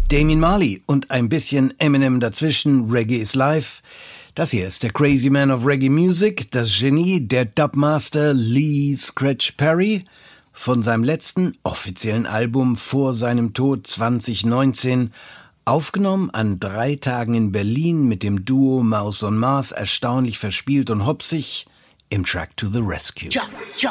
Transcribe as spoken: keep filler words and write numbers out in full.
Damian Marley und ein bisschen Eminem dazwischen, Reggae is Life. Das hier ist der Crazy Man of Reggae Music, das Genie, der Dubmaster Lee Scratch Perry. Von seinem letzten offiziellen Album vor seinem Tod zwanzig neunzehn, aufgenommen an drei Tagen in Berlin mit dem Duo Mouse on Mars, erstaunlich verspielt und hopsig, im Track to the Rescue. Ja, ja.